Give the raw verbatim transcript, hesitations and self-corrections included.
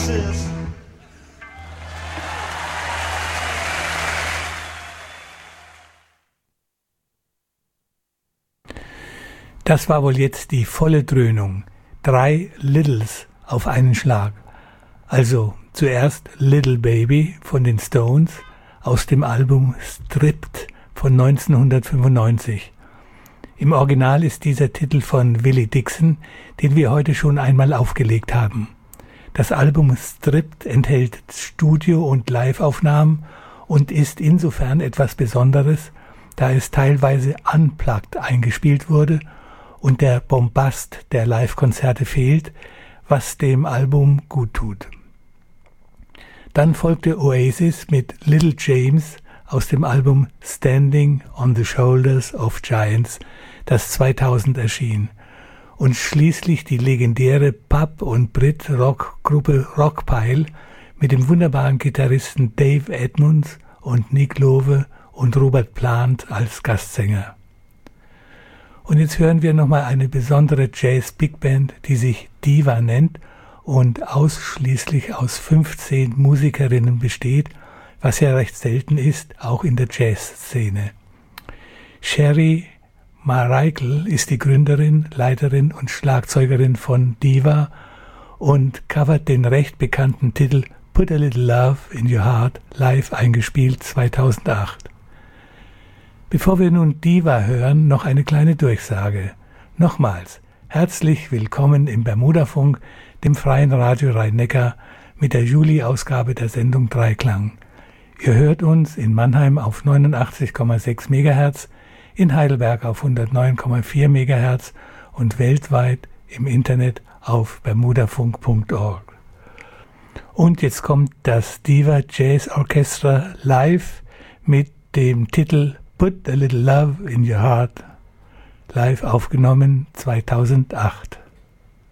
Oasis. Das war wohl jetzt die volle Dröhnung. Drei Littles auf einen Schlag. Also zuerst Little Baby von den Stones aus dem Album Stripped von neunzehnhundertfünfundneunzig. Im Original ist dieser Titel von Willie Dixon, den wir heute schon einmal aufgelegt haben. Das Album Stripped enthält Studio- und Live-Aufnahmen und ist insofern etwas Besonderes, da es teilweise unplugged eingespielt wurde und der Bombast der Live-Konzerte fehlt, was dem Album gut tut. Dann folgte Oasis mit Little James aus dem Album Standing on the Shoulders of Giants, das zweitausend erschien, und schließlich die legendäre Pub- und Brit-Rock-Gruppe Rockpile mit dem wunderbaren Gitarristen Dave Edmunds und Nick Lowe und Robert Plant als Gastsänger. Und jetzt hören wir nochmal eine besondere Jazz-Big-Band, die sich Diva nennt und ausschließlich aus fünfzehn Musikerinnen besteht, was ja recht selten ist, auch in der Jazz-Szene. Sherry Marikal ist die Gründerin, Leiterin und Schlagzeugerin von Diva und covert den recht bekannten Titel Put a Little Love in Your Heart, live eingespielt zweitausendacht. Bevor wir nun Diva hören, noch eine kleine Durchsage. Nochmals, herzlich willkommen im Bermudafunk, dem freien Radio Rhein-Neckar, mit der Juli-Ausgabe der Sendung Dreiklang. Ihr hört uns in Mannheim auf neunundachtzig Komma sechs Megahertz, in Heidelberg auf hundertneun Komma vier Megahertz und weltweit im Internet auf bermudafunk punkt org. Und jetzt kommt das Diva Jazz Orchestra live mit dem Titel Put a Little Love in Your Heart, live aufgenommen zweitausendacht.